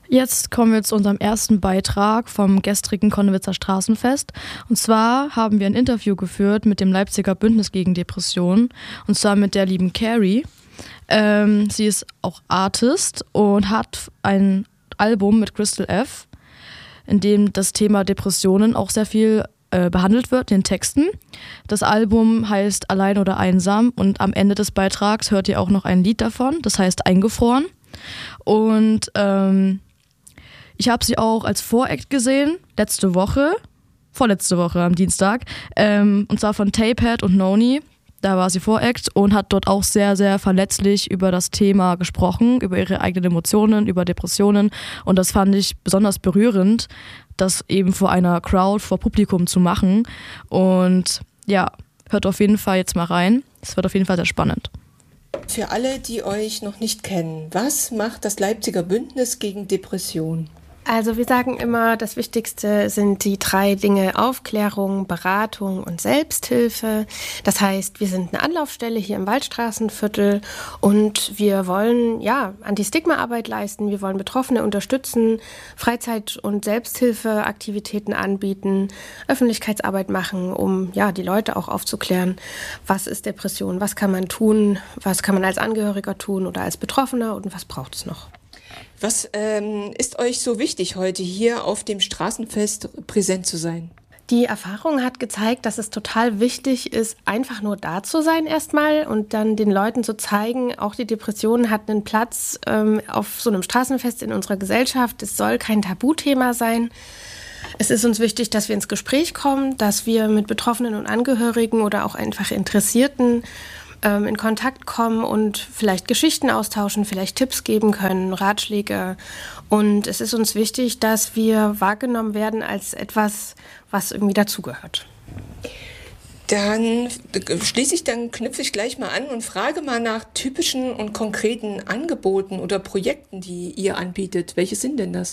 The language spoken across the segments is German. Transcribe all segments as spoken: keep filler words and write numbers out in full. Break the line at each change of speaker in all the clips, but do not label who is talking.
Jetzt kommen wir zu unserem ersten Beitrag vom gestrigen Konnewitzer Straßenfest. Und zwar haben wir ein Interview geführt mit dem Leipziger Bündnis gegen Depressionen. Und zwar mit der lieben Carrie. Ähm, sie ist auch Artist und hat ein Album mit Crystal F., in dem das Thema Depressionen auch sehr viel äh, behandelt wird in den Texten. Das Album heißt Allein oder Einsam und am Ende des Beitrags hört ihr auch noch ein Lied davon, das heißt Eingefroren. Und ähm, ich habe sie auch als Voract gesehen, letzte Woche, vorletzte Woche am Dienstag, ähm, und zwar von Tapehead und Noni. Da war sie Voract und hat dort auch sehr, sehr verletzlich über das Thema gesprochen, über ihre eigenen Emotionen, über Depressionen. Und das fand ich besonders berührend, das eben vor einer Crowd, vor Publikum zu machen. Und ja, hört auf jeden Fall jetzt mal rein. Es wird auf jeden Fall sehr spannend.
Für alle, die euch noch nicht kennen, was macht das Leipziger Bündnis gegen Depression?
Also wir sagen immer, das Wichtigste sind die drei Dinge Aufklärung, Beratung und Selbsthilfe. Das heißt, wir sind eine Anlaufstelle hier im Waldstraßenviertel und wir wollen ja Anti-Stigma-Arbeit leisten, wir wollen Betroffene unterstützen, Freizeit- und Selbsthilfeaktivitäten anbieten, Öffentlichkeitsarbeit machen, um ja die Leute auch aufzuklären, was ist Depression, was kann man tun, was kann man als Angehöriger tun oder als Betroffener und was braucht es noch.
Was ähm, ist euch so wichtig, heute hier auf dem Straßenfest präsent zu sein?
Die Erfahrung hat gezeigt, dass es total wichtig ist, einfach nur da zu sein erstmal und dann den Leuten zu zeigen, auch die Depression hat einen Platz ähm, auf so einem Straßenfest in unserer Gesellschaft. Es soll kein Tabuthema sein. Es ist uns wichtig, dass wir ins Gespräch kommen, dass wir mit Betroffenen und Angehörigen oder auch einfach Interessierten in Kontakt kommen und vielleicht Geschichten austauschen, vielleicht Tipps geben können, Ratschläge. Und es ist uns wichtig, dass wir wahrgenommen werden als etwas, was irgendwie dazugehört.
Dann schließe ich, dann knüpfe ich gleich mal an und frage mal nach typischen und konkreten Angeboten oder Projekten, die ihr anbietet. Welche sind denn das?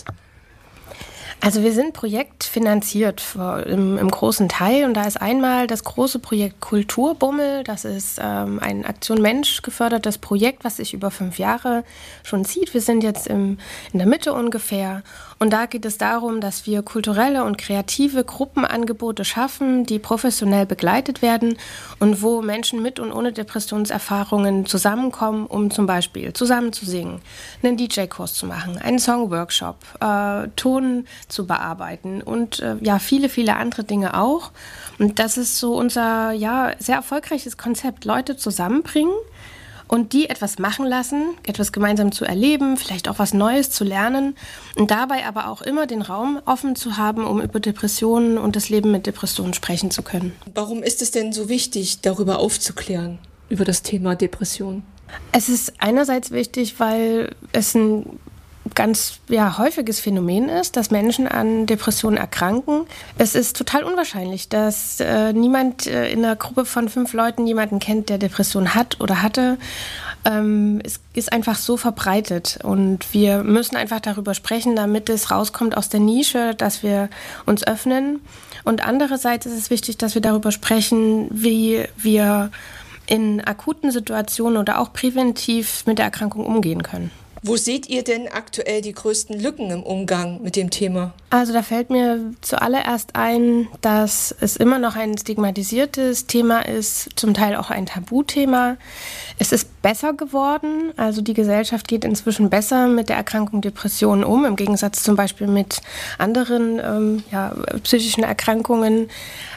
Also wir sind projektfinanziert im, im großen Teil und da ist einmal das große Projekt Kulturbummel. Das ist ähm, ein Aktion Mensch gefördertes Projekt, was sich über fünf Jahre schon zieht. Wir sind jetzt im, in der Mitte ungefähr und da geht es darum, dass wir kulturelle und kreative Gruppenangebote schaffen, die professionell begleitet werden und wo Menschen mit und ohne Depressionserfahrungen zusammenkommen, um zum Beispiel zusammen zu singen, einen D J-Kurs zu machen, einen Songworkshop, äh, Ton zu bearbeiten und äh, ja, viele, viele andere Dinge auch. Und das ist so unser ja, sehr erfolgreiches Konzept, Leute zusammenbringen und die etwas machen lassen, etwas gemeinsam zu erleben, vielleicht auch was Neues zu lernen und dabei aber auch immer den Raum offen zu haben, um über Depressionen und das Leben mit Depressionen sprechen zu können.
Warum ist es denn so wichtig, darüber aufzuklären, über das Thema Depression?
Es ist einerseits wichtig, weil es ein ganz ja, häufiges Phänomen ist, dass Menschen an Depressionen erkranken. Es ist total unwahrscheinlich, dass äh, niemand äh, in einer Gruppe von fünf Leuten jemanden kennt, der Depression hat oder hatte. Ähm, es ist einfach so verbreitet und wir müssen einfach darüber sprechen, damit es rauskommt aus der Nische, dass wir uns öffnen. Und andererseits ist es wichtig, dass wir darüber sprechen, wie wir in akuten Situationen oder auch präventiv mit der Erkrankung umgehen können.
Wo seht ihr denn aktuell die größten Lücken im Umgang mit dem Thema?
Also da fällt mir zuallererst ein, dass es immer noch ein stigmatisiertes Thema ist, zum Teil auch ein Tabuthema. Es ist besser geworden, also die Gesellschaft geht inzwischen besser mit der Erkrankung Depressionen um, im Gegensatz zum Beispiel mit anderen ähm, ja, psychischen Erkrankungen.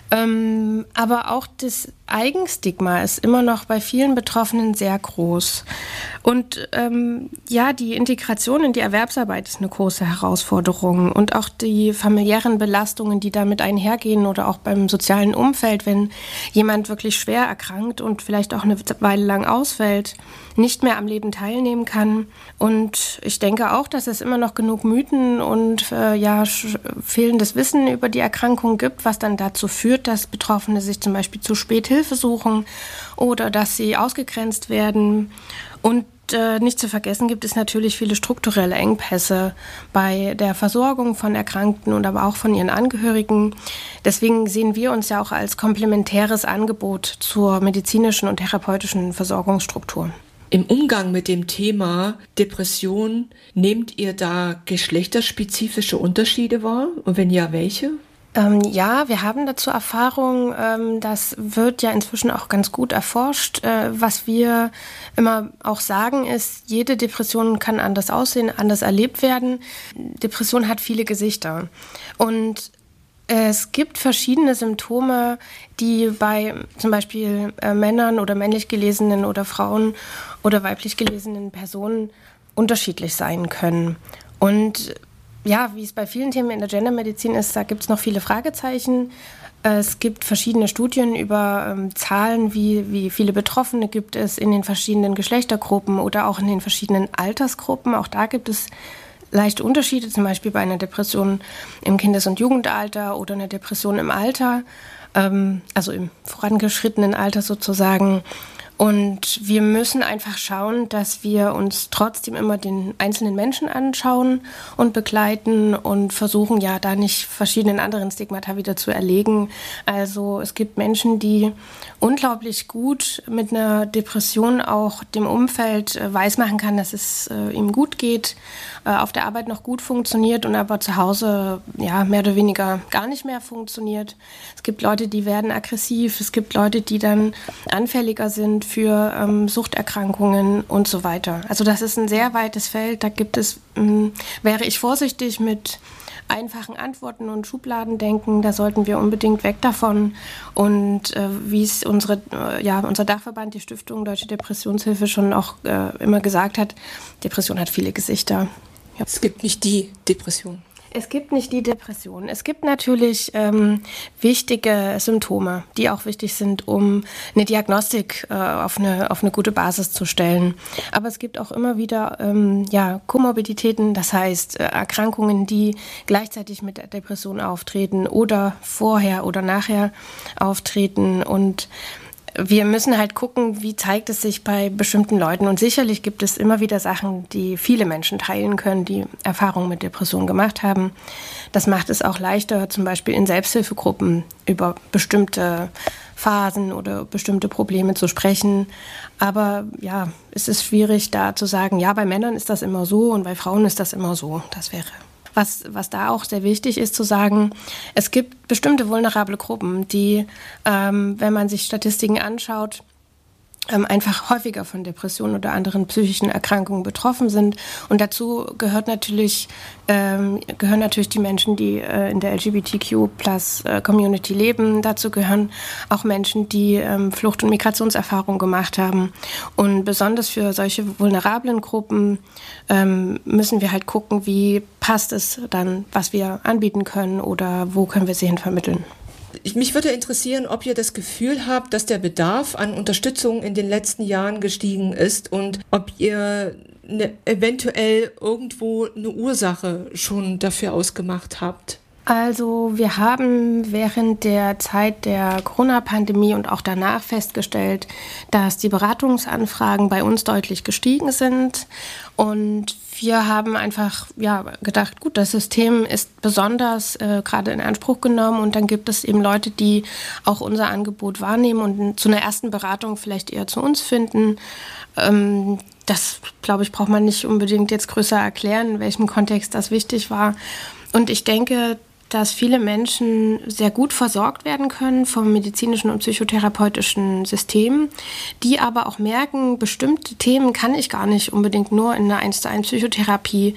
Ähm, aber auch das Eigenstigma ist immer noch bei vielen Betroffenen sehr groß. Und ähm, ja, die Integration in die Erwerbsarbeit ist eine große Herausforderung. Und auch die familiären Belastungen, die damit einhergehen oder auch beim sozialen Umfeld, wenn jemand wirklich schwer erkrankt und vielleicht auch eine Weile lang ausfällt, nicht mehr am Leben teilnehmen kann. Und ich denke auch, dass es immer noch genug Mythen und äh, ja, sch- fehlendes Wissen über die Erkrankung gibt, was dann dazu führt, dass Betroffene sich zum Beispiel zu spät Hilfe suchen oder dass sie ausgegrenzt werden. Und äh, nicht zu vergessen gibt es natürlich viele strukturelle Engpässe bei der Versorgung von Erkrankten und aber auch von ihren Angehörigen. Deswegen sehen wir uns ja auch als komplementäres Angebot zur medizinischen und therapeutischen Versorgungsstruktur.
Im Umgang mit dem Thema Depression, nehmt ihr da geschlechterspezifische Unterschiede wahr? Und wenn ja, welche?
Ähm, ja, wir haben dazu Erfahrung, ähm, das wird ja inzwischen auch ganz gut erforscht. Äh, was wir immer auch sagen ist, jede Depression kann anders aussehen, anders erlebt werden. Depression hat viele Gesichter und es gibt verschiedene Symptome, die bei zum Beispiel äh, Männern oder männlich gelesenen oder Frauen oder weiblich gelesenen Personen unterschiedlich sein können. Und ja, wie es bei vielen Themen in der Gendermedizin ist, da gibt es noch viele Fragezeichen. Es gibt verschiedene Studien über ähm, Zahlen, wie, wie viele Betroffene gibt es in den verschiedenen Geschlechtergruppen oder auch in den verschiedenen Altersgruppen. Auch da gibt es leichte Unterschiede, zum Beispiel bei einer Depression im Kindes- und Jugendalter oder einer Depression im Alter, ähm, also im vorangeschrittenen Alter sozusagen. Und wir müssen einfach schauen, dass wir uns trotzdem immer den einzelnen Menschen anschauen und begleiten und versuchen ja da nicht verschiedenen anderen Stigmata wieder zu erlegen. Also es gibt Menschen, die unglaublich gut mit einer Depression auch dem Umfeld äh, weismachen kann, dass es äh, ihm gut geht, äh, auf der Arbeit noch gut funktioniert und aber zu Hause ja mehr oder weniger gar nicht mehr funktioniert. Es gibt Leute, die werden aggressiv, es gibt Leute, die dann anfälliger sind für ähm, Suchterkrankungen und so weiter. Also das ist ein sehr weites Feld. Da gibt es, ähm, wäre ich vorsichtig mit einfachen Antworten und Schubladendenken, da sollten wir unbedingt weg davon. Und äh, wie es unsere, äh, ja, unser Dachverband, die Stiftung Deutsche Depressionshilfe schon auch äh, immer gesagt hat, Depression hat viele Gesichter.
Ja. Es gibt nicht die Depression.
Es gibt nicht die Depression. Es gibt natürlich ähm, wichtige Symptome, die auch wichtig sind, um eine Diagnostik äh, auf, eine, auf eine gute Basis zu stellen. Aber es gibt auch immer wieder ähm, ja, Komorbiditäten, das heißt äh, Erkrankungen, die gleichzeitig mit der Depression auftreten oder vorher oder nachher auftreten. Und wir müssen halt gucken, wie zeigt es sich bei bestimmten Leuten. Und sicherlich gibt es immer wieder Sachen, die viele Menschen teilen können, die Erfahrungen mit Depressionen gemacht haben. Das macht es auch leichter, zum Beispiel in Selbsthilfegruppen über bestimmte Phasen oder bestimmte Probleme zu sprechen. Aber ja, es ist schwierig, da zu sagen, ja, bei Männern ist das immer so und bei Frauen ist das immer so. Das wäre Was, was da auch sehr wichtig ist zu sagen, es gibt bestimmte vulnerable Gruppen, die, ähm, wenn man sich Statistiken anschaut, ähm, einfach häufiger von Depressionen oder anderen psychischen Erkrankungen betroffen sind. Und dazu gehört natürlich, ähm, gehören natürlich die Menschen, die äh, in der L G B T Q Plus äh, Community leben. Dazu gehören auch Menschen, die ähm, Flucht- und Migrationserfahrung gemacht haben. Und besonders für solche vulnerablen Gruppen ähm, müssen wir halt gucken, wie passt es dann, was wir anbieten können oder wo können wir sie hin vermitteln.
Ich, mich würde interessieren, ob ihr das Gefühl habt, dass der Bedarf an Unterstützung in den letzten Jahren gestiegen ist und ob ihr ne, eventuell irgendwo eine Ursache schon dafür ausgemacht habt.
Also wir haben während der Zeit der Corona-Pandemie und auch danach festgestellt, dass die Beratungsanfragen bei uns deutlich gestiegen sind. Und wir haben einfach ja, gedacht, gut, das System ist besonders äh, gerade in Anspruch genommen. Und dann gibt es eben Leute, die auch unser Angebot wahrnehmen und zu einer ersten Beratung vielleicht eher zu uns finden. Ähm, das, glaube ich, braucht man nicht unbedingt jetzt größer erklären, in welchem Kontext das wichtig war. Und ich denke, dass viele Menschen sehr gut versorgt werden können vom medizinischen und psychotherapeutischen System, die aber auch merken, bestimmte Themen kann ich gar nicht unbedingt nur in einer eins zu eins Psychotherapie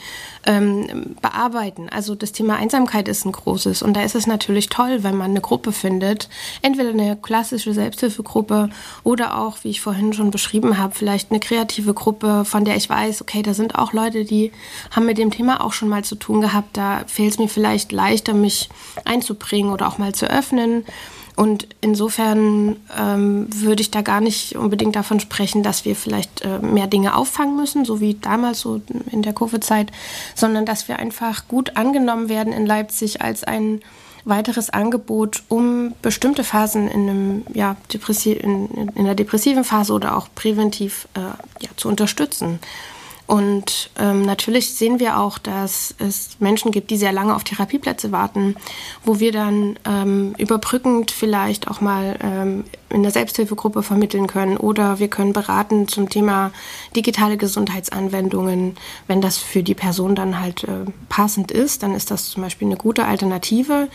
ähm, bearbeiten. Also das Thema Einsamkeit ist ein großes und da ist es natürlich toll, wenn man eine Gruppe findet, entweder eine klassische Selbsthilfegruppe oder auch, wie ich vorhin schon beschrieben habe, vielleicht eine kreative Gruppe, von der ich weiß, okay, da sind auch Leute, die haben mit dem Thema auch schon mal zu tun gehabt, da fällt es mir vielleicht leichter, mich einzubringen oder auch mal zu öffnen. Und insofern ähm, würde ich da gar nicht unbedingt davon sprechen, dass wir vielleicht äh, mehr Dinge auffangen müssen, so wie damals so in der Covid-Zeit, sondern dass wir einfach gut angenommen werden in Leipzig als ein weiteres Angebot, um bestimmte Phasen in, einem, ja, Depressi- in, in der depressiven Phase oder auch präventiv äh, ja, zu unterstützen. Und ähm, natürlich sehen wir auch, dass es Menschen gibt, die sehr lange auf Therapieplätze warten, wo wir dann ähm, überbrückend vielleicht auch mal ähm, in der Selbsthilfegruppe vermitteln können oder wir können beraten zum Thema digitale Gesundheitsanwendungen. Wenn das für die Person dann halt äh, passend ist, dann ist das zum Beispiel eine gute Alternative,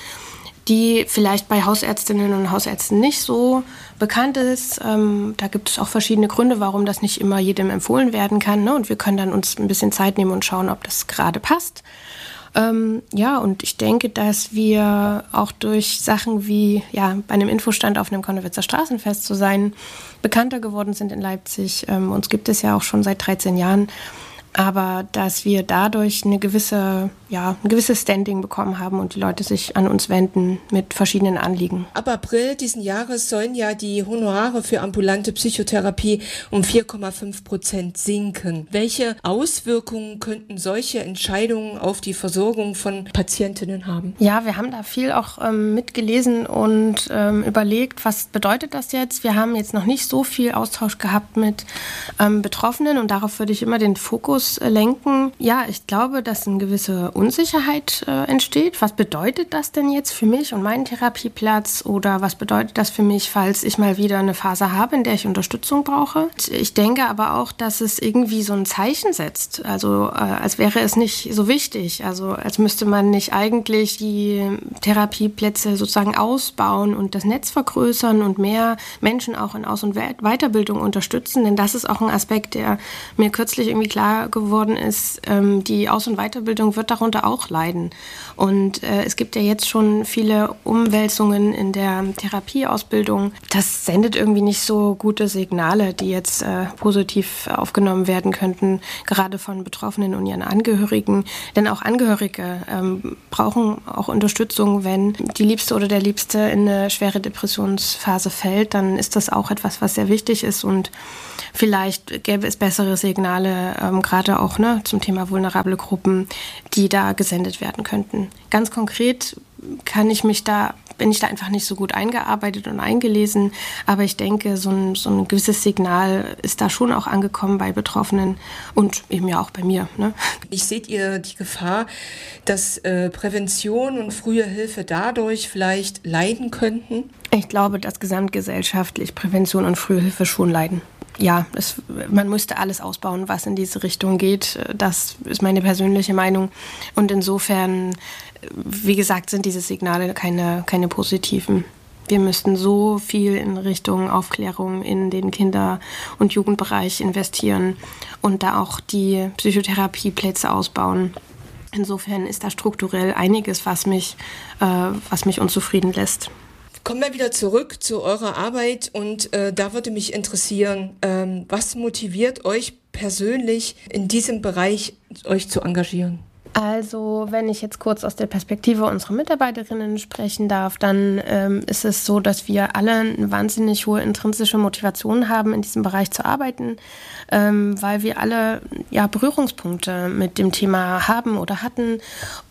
die vielleicht bei Hausärztinnen und Hausärzten nicht so bekannt ist. Ähm, da gibt es auch verschiedene Gründe, warum das nicht immer jedem empfohlen werden kann. Ne? Und wir können dann uns ein bisschen Zeit nehmen und schauen, ob das gerade passt. Ähm, ja, und ich denke, dass wir auch durch Sachen wie ja, bei einem Infostand auf einem Konnewitzer Straßenfest zu sein, bekannter geworden sind in Leipzig. Ähm, uns gibt es ja auch schon seit dreizehn Jahren. Aber dass wir dadurch eine gewisse, ja, ein gewisses Standing bekommen haben und die Leute sich an uns wenden mit verschiedenen Anliegen.
Ab April diesen Jahres sollen ja die Honorare für ambulante Psychotherapie um vier Komma fünf Prozent sinken. Welche Auswirkungen könnten solche Entscheidungen auf die Versorgung von Patientinnen haben?
Ja, wir haben da viel auch ähm, mitgelesen und ähm, überlegt, was bedeutet das jetzt? Wir haben jetzt noch nicht so viel Austausch gehabt mit ähm, Betroffenen und darauf würde ich immer den Fokus lenken. Ja, ich glaube, dass eine gewisse Unsicherheit äh, entsteht. Was bedeutet das denn jetzt für mich und meinen Therapieplatz? Oder was bedeutet das für mich, falls ich mal wieder eine Phase habe, in der ich Unterstützung brauche? Ich denke aber auch, dass es irgendwie so ein Zeichen setzt. Also äh, als wäre es nicht so wichtig. Also als müsste man nicht eigentlich die Therapieplätze sozusagen ausbauen und das Netz vergrößern und mehr Menschen auch in Aus- und Weiterbildung unterstützen. Denn das ist auch ein Aspekt, der mir kürzlich irgendwie klar geworden ist, ähm, die Aus- und Weiterbildung wird darunter auch leiden. Und äh, es gibt ja jetzt schon viele Umwälzungen in der Therapieausbildung. Das sendet irgendwie nicht so gute Signale, die jetzt äh, positiv aufgenommen werden könnten, gerade von Betroffenen und ihren Angehörigen. Denn auch Angehörige ähm, brauchen auch Unterstützung, wenn die Liebste oder der Liebste in eine schwere Depressionsphase fällt. Dann ist das auch etwas, was sehr wichtig ist und vielleicht gäbe es bessere Signale, ähm, gerade auch ne, zum Thema vulnerable Gruppen, die da gesendet werden könnten. Ganz konkret kann ich mich da, bin ich da einfach nicht so gut eingearbeitet und eingelesen, aber ich denke, so ein, so ein gewisses Signal ist da schon auch angekommen bei Betroffenen und eben ja auch bei mir. Ne?
Ich seht ihr die Gefahr, dass äh, Prävention und frühe Hilfe dadurch vielleicht leiden könnten?
Ich glaube, dass gesamtgesellschaftlich Prävention und frühe Hilfe schon leiden. Ja, es, man müsste alles ausbauen, was in diese Richtung geht. Das ist meine persönliche Meinung. Und insofern, wie gesagt, sind diese Signale keine, keine positiven. Wir müssten so viel in Richtung Aufklärung in den Kinder- und Jugendbereich investieren und da auch die Psychotherapieplätze ausbauen. Insofern ist da strukturell einiges, was mich, äh, was mich unzufrieden lässt.
Kommen wir wieder zurück zu eurer Arbeit und äh, da würde mich interessieren, ähm, was motiviert euch persönlich in diesem Bereich, euch zu engagieren?
Also wenn ich jetzt kurz aus der Perspektive unserer Mitarbeiterinnen sprechen darf, dann ähm, ist es so, dass wir alle eine wahnsinnig hohe intrinsische Motivation haben, in diesem Bereich zu arbeiten, ähm, weil wir alle ja, Berührungspunkte mit dem Thema haben oder hatten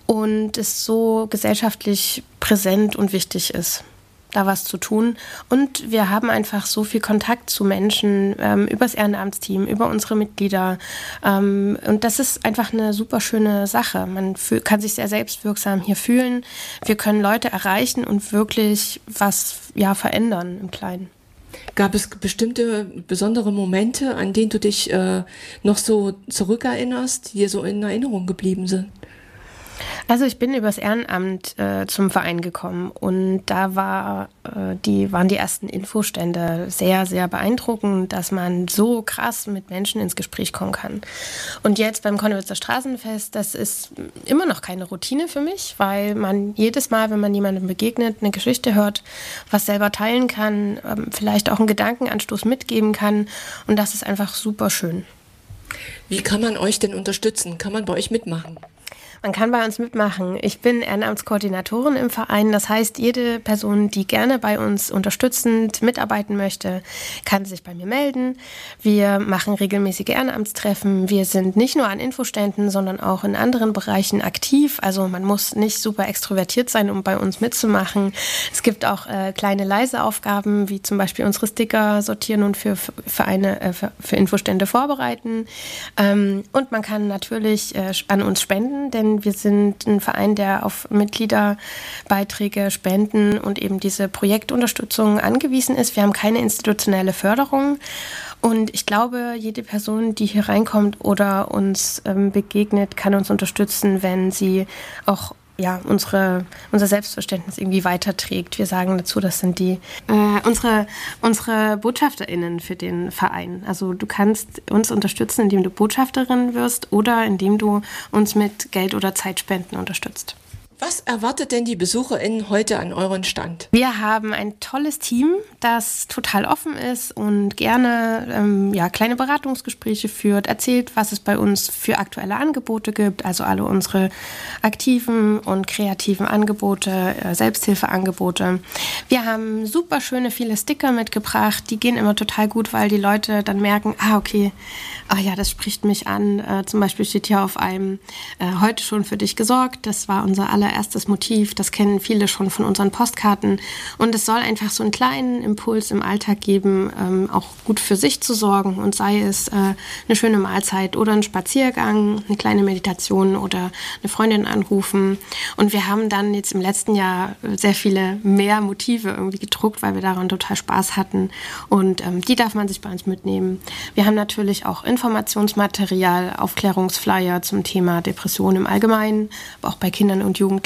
und es so gesellschaftlich präsent und wichtig ist, da was zu tun. Und wir haben einfach so viel Kontakt zu Menschen ähm, übers Ehrenamtsteam, über unsere Mitglieder. Ähm, und das ist einfach eine super schöne Sache. Man fühl, kann sich sehr selbstwirksam hier fühlen. Wir können Leute erreichen und wirklich was ja, verändern im Kleinen.
Gab es bestimmte besondere Momente, an denen du dich äh, noch so zurückerinnerst, die dir so in Erinnerung geblieben sind?
Also ich bin übers Ehrenamt äh, zum Verein gekommen und da war, äh, die, waren die ersten Infostände sehr, sehr beeindruckend, dass man so krass mit Menschen ins Gespräch kommen kann. Und jetzt beim Konnewitzer Straßenfest, das ist immer noch keine Routine für mich, weil man jedes Mal, wenn man jemandem begegnet, eine Geschichte hört, was selber teilen kann, ähm, vielleicht auch einen Gedankenanstoß mitgeben kann und das ist einfach super schön.
Wie kann man euch denn unterstützen? Kann man bei euch mitmachen?
Man kann bei uns mitmachen. Ich bin Ehrenamtskoordinatorin im Verein. Das heißt, jede Person, die gerne bei uns unterstützend mitarbeiten möchte, kann sich bei mir melden. Wir machen regelmäßige Ehrenamtstreffen. Wir sind nicht nur an Infoständen, sondern auch in anderen Bereichen aktiv. Also man muss nicht super extrovertiert sein, um bei uns mitzumachen. Es gibt auch äh, kleine leise Aufgaben, wie zum Beispiel unsere Sticker sortieren und für Vereine, äh, für, für Infostände vorbereiten. Ähm, und man kann natürlich äh, an uns spenden, denn wir sind ein Verein, der auf Mitgliederbeiträge, Spenden und eben diese Projektunterstützung angewiesen ist. Wir haben keine institutionelle Förderung. Und ich glaube, jede Person, die hier reinkommt oder uns ähm, begegnet, kann uns unterstützen, wenn sie auch ja, unsere, unser Selbstverständnis irgendwie weiterträgt. Wir sagen dazu, das sind die äh, unsere, unsere BotschafterInnen für den Verein. Also du kannst uns unterstützen, indem du Botschafterin wirst oder indem du uns mit Geld oder Zeitspenden unterstützt.
Was erwartet denn die BesucherInnen heute an euren Stand?
Wir haben ein tolles Team, das total offen ist und gerne ähm, ja, kleine Beratungsgespräche führt, erzählt, was es bei uns für aktuelle Angebote gibt, also alle unsere aktiven und kreativen Angebote, äh, Selbsthilfeangebote. Wir haben super schöne, viele Sticker mitgebracht, die gehen immer total gut, weil die Leute dann merken, ah okay, ah ja, das spricht mich an. Äh, zum Beispiel steht hier auf einem äh, heute schon für dich gesorgt, das war unser aller erstes Motiv, das kennen viele schon von unseren Postkarten und es soll einfach so einen kleinen Impuls im Alltag geben, ähm, auch gut für sich zu sorgen und sei es äh, eine schöne Mahlzeit oder ein Spaziergang, eine kleine Meditation oder eine Freundin anrufen und wir haben dann jetzt im letzten Jahr sehr viele mehr Motive irgendwie gedruckt, weil wir daran total Spaß hatten und ähm, die darf man sich bei uns mitnehmen. Wir haben natürlich auch Informationsmaterial, Aufklärungsflyer zum Thema Depression im Allgemeinen, aber auch bei Kindern und Jugendlichen.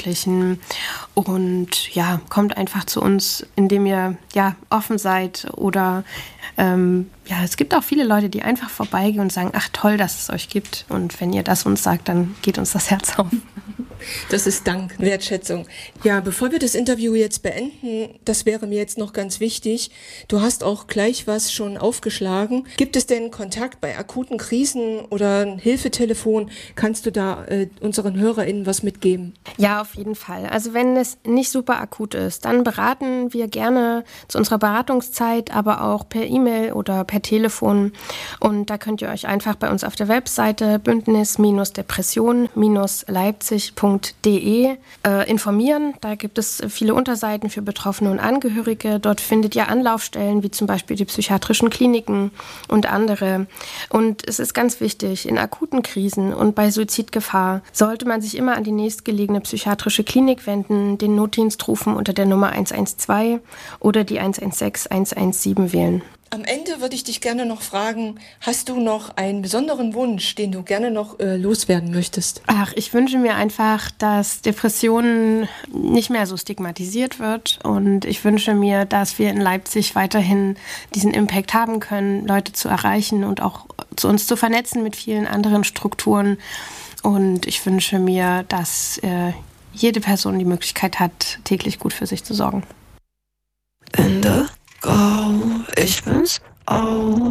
Und ja, kommt einfach zu uns, indem ihr ja offen seid oder ähm, ja, es gibt auch viele Leute, die einfach vorbeigehen und sagen, ach toll, dass es euch gibt. Und wenn ihr das uns sagt, dann geht uns das Herz auf.
Das ist Dank, Wertschätzung. Ja, bevor wir das Interview jetzt beenden, das wäre mir jetzt noch ganz wichtig. Du hast auch gleich was schon aufgeschlagen. Gibt es denn Kontakt bei akuten Krisen oder ein Hilfetelefon? Kannst du da äh, unseren HörerInnen was mitgeben?
Ja, auf jeden Fall. Also wenn es nicht super akut ist, dann beraten wir gerne zu unserer Beratungszeit, aber auch per E-Mail oder per Telefon. Und da könnt ihr euch einfach bei uns auf der Webseite bündnis Depression Leipzig punkt de äh, informieren. Da gibt es viele Unterseiten für Betroffene und Angehörige. Dort findet ihr Anlaufstellen, wie zum Beispiel die psychiatrischen Kliniken und andere. Und es ist ganz wichtig, in akuten Krisen und bei Suizidgefahr sollte man sich immer an die nächstgelegene psychiatrische Klinik wenden, den Notdienst rufen unter der Nummer eins eins zwei oder die eins eins sechs eins eins sieben wählen.
Am Ende würde ich dich gerne noch fragen, hast du noch einen besonderen Wunsch, den du gerne noch äh, loswerden möchtest?
Ach, ich wünsche mir einfach, dass Depressionen nicht mehr so stigmatisiert wird und ich wünsche mir, dass wir in Leipzig weiterhin diesen Impact haben können, Leute zu erreichen und auch zu uns zu vernetzen mit vielen anderen Strukturen und ich wünsche mir, dass äh, jede Person die Möglichkeit hat, täglich gut für sich zu sorgen.
Ende. Go, ich bin's. Oh.